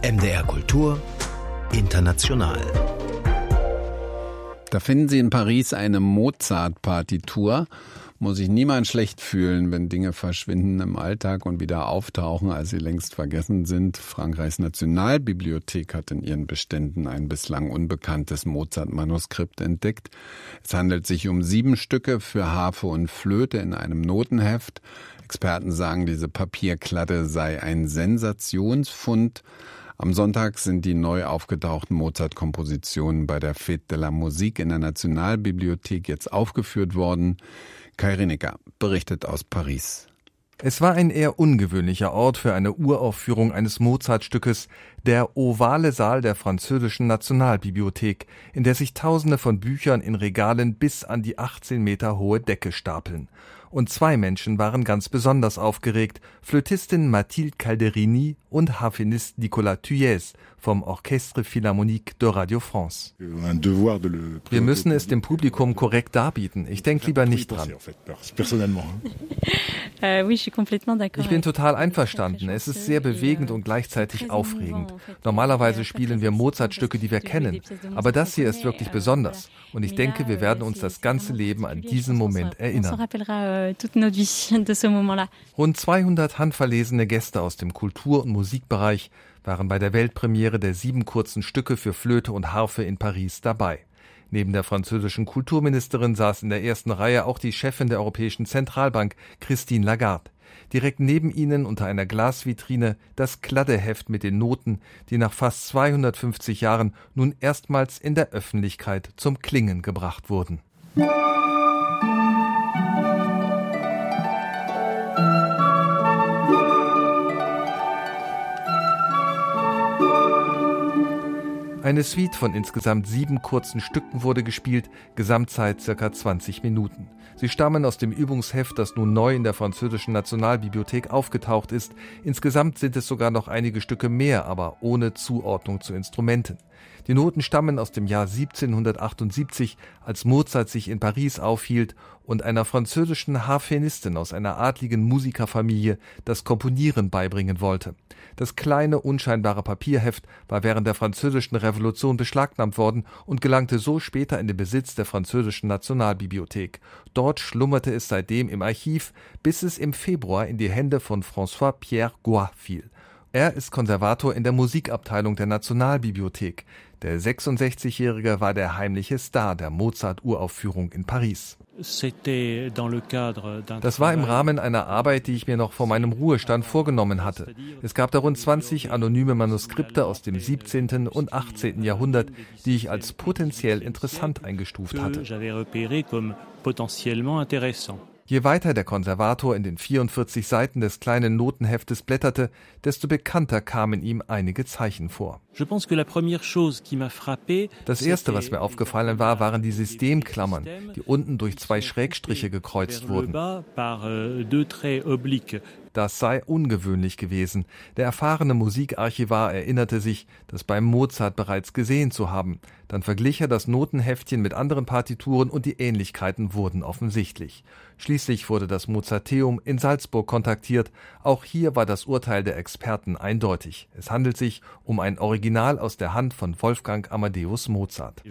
MDR Kultur International. Da finden Sie in Paris eine Mozart-Partitur. Muss sich niemand schlecht fühlen, wenn Dinge verschwinden im Alltag und wieder auftauchen, als sie längst vergessen sind. Frankreichs Nationalbibliothek hat in ihren Beständen ein bislang unbekanntes Mozart-Manuskript entdeckt. Es handelt sich um 7 Stücke für Harfe und Flöte in einem Notenheft. Experten sagen, diese Papierkladde sei ein Sensationsfund. Am Sonntag sind die neu aufgetauchten Mozart-Kompositionen bei der Fête de la Musique in der Nationalbibliothek jetzt aufgeführt worden. Kai Rinecker berichtet aus Paris. Es war ein eher ungewöhnlicher Ort für eine Uraufführung eines Mozart-Stückes, der ovale Saal der französischen Nationalbibliothek, in der sich Tausende von Büchern in Regalen bis an die 18 Meter hohe Decke stapeln. Und 2 Menschen waren ganz besonders aufgeregt, Flötistin Mathilde Calderini und Harfenist Nicolas Thuilliez vom Orchestre Philharmonique de Radio France. Wir müssen es dem Publikum korrekt darbieten. Ich denke lieber nicht dran. Ich bin total einverstanden. Es ist sehr bewegend und gleichzeitig aufregend. Normalerweise spielen wir Mozart-Stücke, die wir kennen. Aber das hier ist wirklich besonders. Und ich denke, wir werden uns das ganze Leben an diesen Moment erinnern. Rund 200 handverlesene Gäste aus dem Kultur- und Musikbereich waren bei der Weltpremiere der 7 kurzen Stücke für Flöte und Harfe in Paris dabei. Neben der französischen Kulturministerin saß in der ersten Reihe auch die Chefin der Europäischen Zentralbank, Christine Lagarde. Direkt neben ihnen unter einer Glasvitrine das Kladdeheft mit den Noten, die nach fast 250 Jahren nun erstmals in der Öffentlichkeit zum Klingen gebracht wurden. Eine Suite von insgesamt 7 kurzen Stücken wurde gespielt, Gesamtzeit ca. 20 Minuten. Sie stammen aus dem Übungsheft, das nun neu in der französischen Nationalbibliothek aufgetaucht ist. Insgesamt sind es sogar noch einige Stücke mehr, aber ohne Zuordnung zu Instrumenten. Die Noten stammen aus dem Jahr 1778, als Mozart sich in Paris aufhielt und einer französischen Harfenistin aus einer adligen Musikerfamilie das Komponieren beibringen wollte. Das kleine, unscheinbare Papierheft war während der Französischen Revolution beschlagnahmt worden und gelangte so später in den Besitz der französischen Nationalbibliothek. Dort schlummerte es seitdem im Archiv, bis es im Februar in die Hände von François-Pierre Goy fiel. Er ist Konservator in der Musikabteilung der Nationalbibliothek. Der 66-Jährige war der heimliche Star der Mozart-Uraufführung in Paris. Das war im Rahmen einer Arbeit, die ich mir noch vor meinem Ruhestand vorgenommen hatte. Es gab da rund 20 anonyme Manuskripte aus dem 17. und 18. Jahrhundert, die ich als potenziell interessant eingestuft hatte. Je weiter der Konservator in den 44 Seiten des kleinen Notenheftes blätterte, desto bekannter kamen ihm einige Zeichen vor. Das erste, was mir aufgefallen war, waren die Systemklammern, die unten durch 2 Schrägstriche gekreuzt wurden. Das sei ungewöhnlich gewesen. Der erfahrene Musikarchivar erinnerte sich, das beim Mozart bereits gesehen zu haben. Dann verglich er das Notenheftchen mit anderen Partituren und die Ähnlichkeiten wurden offensichtlich. Schließlich wurde das Mozarteum in Salzburg kontaktiert. Auch hier war das Urteil der Experten eindeutig. Es handelt sich um ein Original aus der Hand von Wolfgang Amadeus Mozart.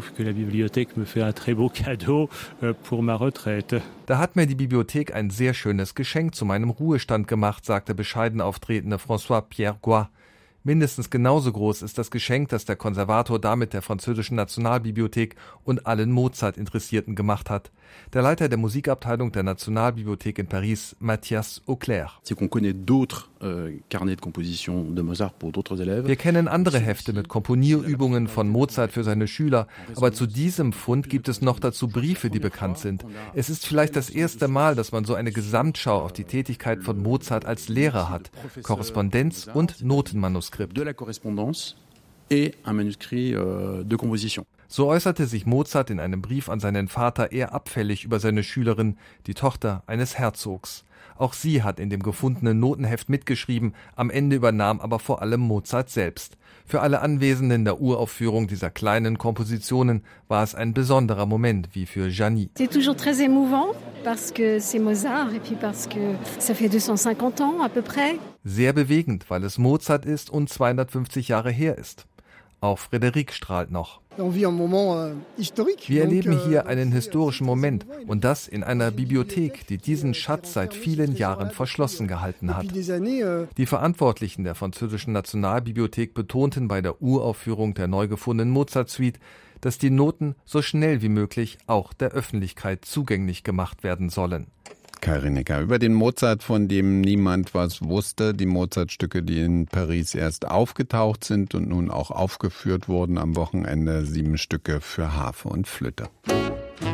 Da hat mir die Bibliothek ein sehr schönes Geschenk zu meinem Ruhestand gemacht, sagte bescheiden auftretende François-Pierre Goy. Mindestens genauso groß ist das Geschenk, das der Konservator damit der französischen Nationalbibliothek und allen Mozart-Interessierten gemacht hat. Der Leiter der Musikabteilung der Nationalbibliothek in Paris, Mathias Auclair. Wir kennen andere Hefte mit Komponierübungen von Mozart für seine Schüler, aber zu diesem Fund gibt es noch dazu Briefe, die bekannt sind. Es ist vielleicht das erste Mal, dass man so eine Gesamtschau auf die Tätigkeit von Mozart als Lehrer hat, Korrespondenz und Notenmanuskript. So äußerte sich Mozart in einem Brief an seinen Vater eher abfällig über seine Schülerin, die Tochter eines Herzogs. Auch sie hat in dem gefundenen Notenheft mitgeschrieben, am Ende übernahm aber vor allem Mozart selbst. Für alle Anwesenden der Uraufführung dieser kleinen Kompositionen war es ein besonderer Moment, wie für Jeannie. C'est toujours très émouvant, parce que c'est Mozart et puis parce que ça fait 250 ans à peu près. Sehr bewegend, weil es Mozart ist und 250 Jahre her ist. Auch Frédéric strahlt noch. Wir erleben hier einen historischen Moment und das in einer Bibliothek, die diesen Schatz seit vielen Jahren verschlossen gehalten hat. Die Verantwortlichen der französischen Nationalbibliothek betonten bei der Uraufführung der neu gefundenen Mozart-Suite, dass die Noten so schnell wie möglich auch der Öffentlichkeit zugänglich gemacht werden sollen. Kai Rinecker über den Mozart, von dem niemand was wusste. Die Mozart-Stücke, die in Paris erst aufgetaucht sind und nun auch aufgeführt wurden am Wochenende. 7 Stücke für Harfe und Flöte.